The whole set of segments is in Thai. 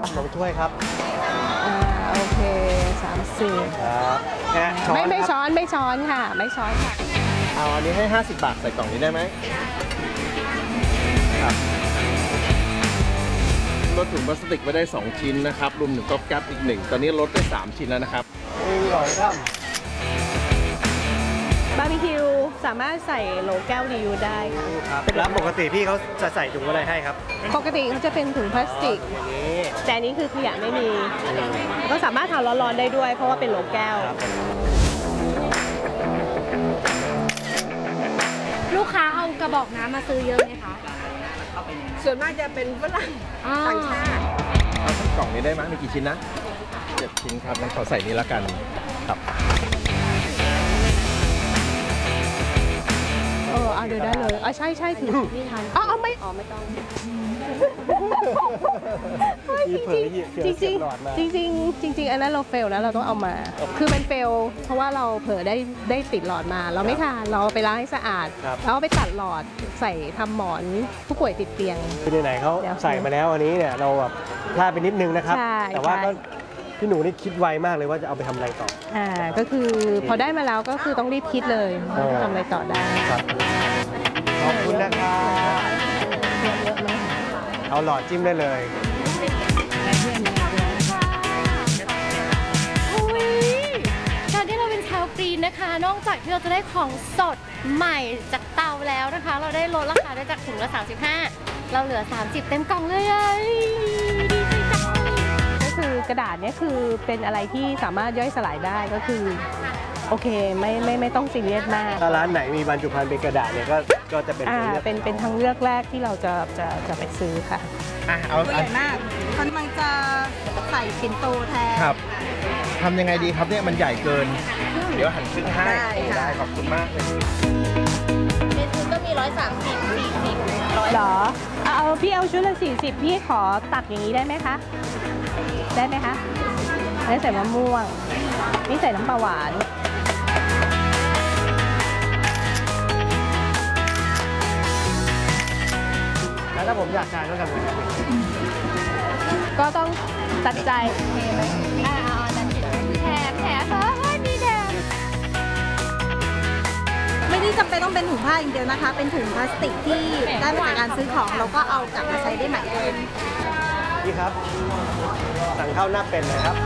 2 ถ้วยครับโอเค30 ครับไม่ช้อนค่ะไม่ช้อนค่ะเอาอันนี้ให้50 บาทใส่กล่องนี้ได้ไหมครับลดถุงพลาสติกไปได้2 ชิ้นนะครับรวมถึงก๊อบแก๊บอีก1ตอนนี้ลดได้3 ชิ้นแล้วนะครับบาร์บีคิวสามารถใส่โหลแก้วรีวิวได้ค่ะแล้วปกติพี่เขาจะใส่ถุงอะไรให้ครับปกติเขาจะเป็นถุงพลาสติกแต่อันนี้คือขยะไม่มีก็สามารถทานร้อนๆได้ด้วยเพราะว่าเป็นโหลแก้วลูกค้าเอากระบอกน้ำมาซื้อเยอะไหมคะส่วนมากจะเป็นฝรั่งต่างชาติเอาสักกล่องนี้ได้ไหมมีกี่ชิ้นนะ7 ชิ้นครับงั้นขอใส่นี้ละกันครับเอาเดี๋ยวได้เลยใช่ถึงนี่ทันไม่ต้องจริงอันนั้นเราเฟลนะเราต้องเอามาคือมันเฟลเพราะว่าเราเผลอได้ติดหลอดมาเราไม่ทานเราไปล้างให้สะอาดแล้วไปตัดหลอดใส่ทำหมอนผู้ป่วยติดเตียงคือไหนเขาใส่มาแล้วอันนี้เนี่ยเราแบบพลาดไปนิดนึงนะครับแต่ว่าก็พี่หนูนี่คิดไวมากเลยว่าจะเอาไปทำอะไรต่อก็คือพอได้มาแล้วก็คือต้องรีบคิดเลยทำอะไรต่อได้ขอบคุณนะครับเอาหลอดจิ้มได้เลยการที่เราเป็นชาวกรีนนะคะนอกจากที่เราจะได้ของสดใหม่จากเตาแล้วนะคะเราได้ลดราคาได้จากถุงละ35เราเหลือ30เต็มกล่องเลยก็คือกระดาษเนี่ยคือเป็นอะไรที่สามารถย่อยสลายได้ก็คือโอเคไม่ต้องซีเรียสมากถ้าร้านไหนมีบรรจุภัณฑ์เป็นกระดาษเนี่ยก็จะเป็นทางเลือกแรกที่เราจะไปซื้อค่ะตัวใหญ่มากกำลังจะใส่ปิ่นโตแทนครับทำยังไงดีครับเนี่ยมันใหญ่เกินเดี๋ยวหั่นครึ่งให้ได้ขอบคุณมากเลยเมนูก็มี130 40 หรอพี่เอาชุดละ40พี่ขอตัดอย่างนี้ได้ไหมคะนี่ใส่มะม่วงนี่ใส่น้ำปลาหวานแล้วถ้าผมอยากทานก็ทำไงก็ต้องตัดใจแถมมีแถมไม่ได้จำเป็นต้องเป็นถุงผ้าอย่างเดียวนะคะเป็นถุงพลาสติกที่ได้มาจากการซื้อของเราก็เอากลับมาใช้ได้ใหม่เลยนี่ครับสั่งข้าวหน้าเป็ดเลยครับ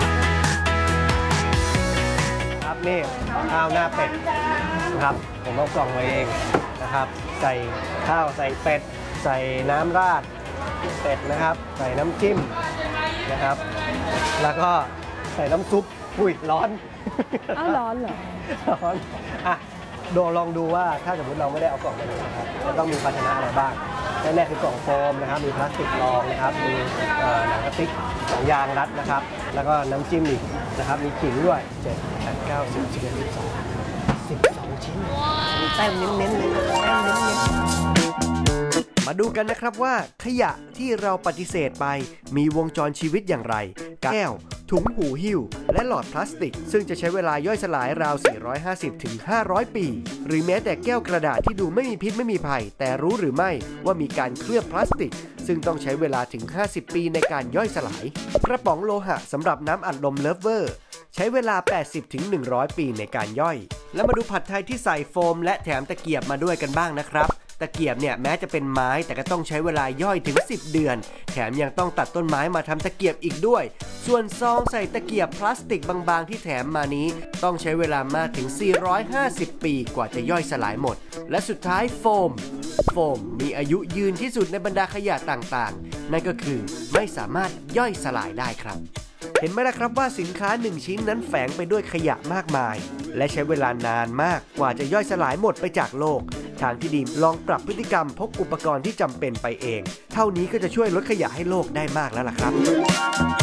นี่ข้าวหน้าเป็ดนะครับผมเอากล่องมาเองนะครับใส่ข้าวใส่เป็ดใส่น้ำราดเป็ดนะครับใส่น้ำจิ้มนะครับแล้วก็ใส่น้ำซุปร้อนร้อนเหรอร้อนลองดูว่าถ้าสมมติเราไม่ได้เอากล่องมาเลยนะครับจะต้องมีภาชนะอะไรบ้างแรกคือกล่องโฟมนะครับมีพลาสติกรองนะครับมีหนังกระติก2 ยางรัดนะครับแล้วก็น้ำจิ้มอีกนะครับมีขิงด้วย7 8 9 10 11 12ชิ้นมีแป้งเน้นๆเลยแป้งเน้นๆมาดูกันนะครับว่าขยะที่เราปฏิเสธไปมีวงจรชีวิตอย่างไรแก้วถุงหูหิ้วและหลอดพลาสติกซึ่งจะใช้เวลาย่อยสลายราว450 ถึง 500 ปีหรือแม้แต่แก้วกระดาษที่ดูไม่มีพิษไม่มีภัยแต่รู้หรือไม่ว่ามีการเคลือบพลาสติกซึ่งต้องใช้เวลาถึง50 ปีในการย่อยสลายกระป๋องโลหะสำหรับน้ำอัดลมเลิฟเวอร์ใช้เวลา80 ถึง 100 ปีในการย่อยแล้วมาดูผัดไทยที่ใส่โฟมและแถมตะเกียบมาด้วยกันบ้างนะครับตะเกียบเนี่ยแม้จะเป็นไม้แต่ก็ต้องใช้เวลาย่อยถึง10 เดือนแถมยังต้องตัดต้นไม้มาทำตะเกียบอีกด้วยส่วนซองใส่ตะเกียบพลาสติกบางๆที่แถมมานี้ต้องใช้เวลามากถึง450 ปีกว่าจะย่อยสลายหมดและสุดท้ายโฟมมีอายุยืนที่สุดในบรรดาขยะต่างๆนั่นก็คือไม่สามารถย่อยสลายได้ครับเห็นไหมล่ะครับว่าสินค้า1 ชิ้นนั้นแฝงไปด้วยขยะมากมายและใช้เวลานานมากกว่าจะย่อยสลายหมดไปจากโลกทางที่ดีลองปรับพฤติกรรมพกอุปกรณ์ที่จำเป็นไปเองเท่านี้ก็จะช่วยลดขยะให้โลกได้มากแล้วล่ะครับ